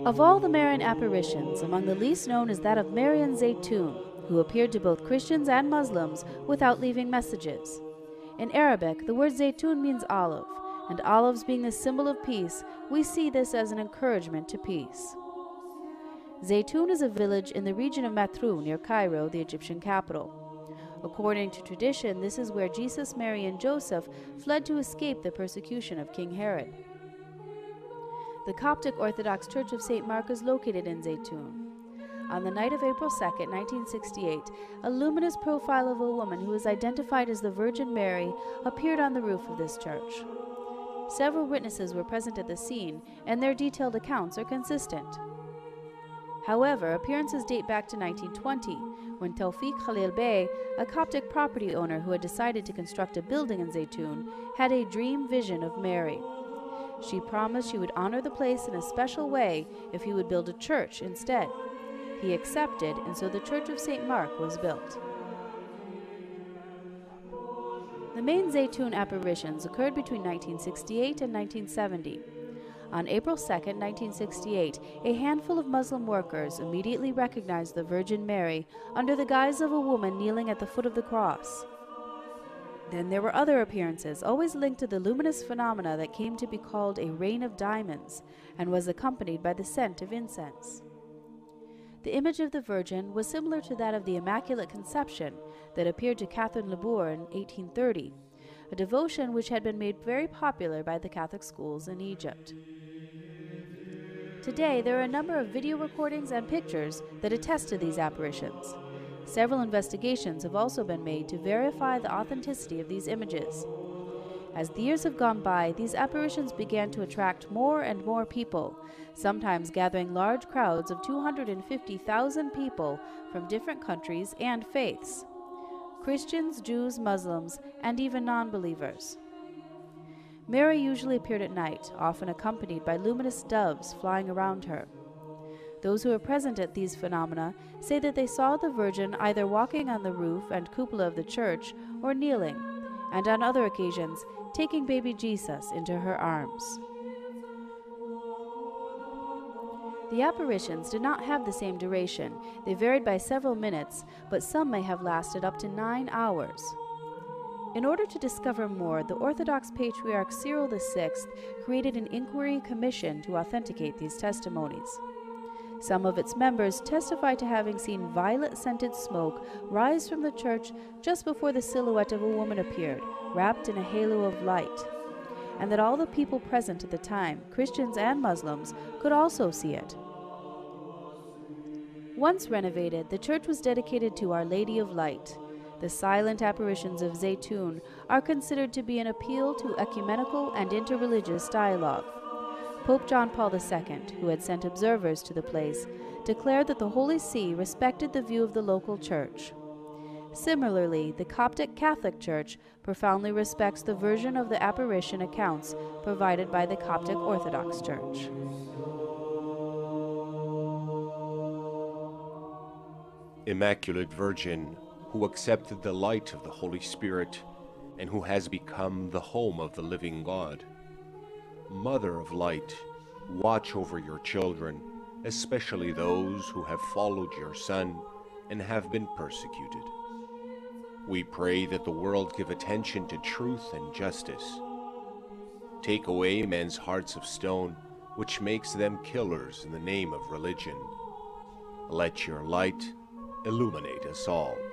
Of all the Marian apparitions, among the least known is that of Marian Zaytun, who appeared to both Christians and Muslims without leaving messages. In Arabic, the word Zaytun means olive, and olives being the symbol of peace, we see this as an encouragement to peace. Zaytun is a village in the region of Matru near Cairo, the Egyptian capital. According to tradition, this is where Jesus, Mary, and Joseph fled to escape the persecution of King Herod. The Coptic Orthodox Church of St. Mark is located in Zaytun. On the night of April 2, 1968, a luminous profile of a woman who is identified as the Virgin Mary appeared on the roof of this church. Several witnesses were present at the scene, and their detailed accounts are consistent. However, appearances date back to 1920, when Tawfiq Khalil Bey, a Coptic property owner who had decided to construct a building in Zaytun, had a dream vision of Mary. She promised she would honor the place in a special way if he would build a church instead. He accepted, and so the Church of St. Mark was built. The main Zaytun apparitions occurred between 1968 and 1970. On April 2, 1968, a handful of Muslim workers immediately recognized the Virgin Mary under the guise of a woman kneeling at the foot of the cross. Then there were other appearances, always linked to the luminous phenomena that came to be called a rain of diamonds, and was accompanied by the scent of incense. The image of the Virgin was similar to that of the Immaculate Conception that appeared to Catherine Labour in 1830, a devotion which had been made very popular by the Catholic schools in Egypt. Today, there are a number of video recordings and pictures that attest to these apparitions. Several investigations have also been made to verify the authenticity of these images. As the years have gone by, these apparitions began to attract more and more people, sometimes gathering large crowds of 250,000 people from different countries and faiths: Christians, Jews, Muslims, and even non-believers. Mary usually appeared at night, often accompanied by luminous doves flying around her. Those who are present at these phenomena say that they saw the Virgin either walking on the roof and cupola of the church or kneeling, and on other occasions taking baby Jesus into her arms. The apparitions did not have the same duration. They varied by several minutes, but some may have lasted up to 9 hours. In order to discover more, the Orthodox Patriarch Cyril VI created an inquiry commission to authenticate these testimonies. Some of its members testify to having seen violet-scented smoke rise from the church just before the silhouette of a woman appeared, wrapped in a halo of light, and that all the people present at the time, Christians and Muslims, could also see it. Once renovated, the church was dedicated to Our Lady of Light. The silent apparitions of Zaytun are considered to be an appeal to ecumenical and interreligious dialogue. Pope John Paul II, who had sent observers to the place, declared that the Holy See respected the view of the local church. Similarly, the Coptic Catholic Church profoundly respects the version of the apparition accounts provided by the Coptic Orthodox Church. Immaculate Virgin, who accepted the light of the Holy Spirit and who has become the home of the living God. Mother of light, watch over your children, especially those who have followed your Son and have been persecuted. We pray that the world give attention to truth and justice. Take away men's hearts of stone, which makes them killers in the name of religion. Let your light illuminate us all.